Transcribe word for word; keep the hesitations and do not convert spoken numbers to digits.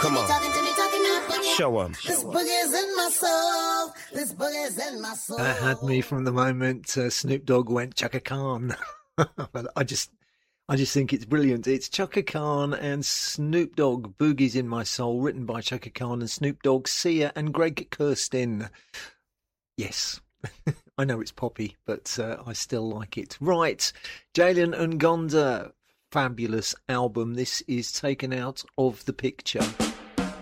Come on. Show 'em. This boogie's in my soul. This boogie's in my soul. That had me from the moment uh, Snoop Dogg went Chaka Khan. But I just, I just think it's brilliant. It's Chaka Khan and Snoop Dogg, Boogie's in My Soul, written by Chaka Khan and Snoop Dogg, Sia and Greg Kurstin. Yes. I know it's poppy, but uh, I still like it. Right, Jalen and Gonda, fabulous album. This is Taken Out of the Picture.